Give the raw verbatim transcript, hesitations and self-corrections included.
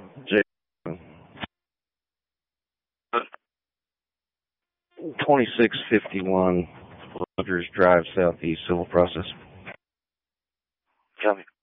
J. twenty-six fifty-one Rogers Drive, Southeast, civil process. Copy.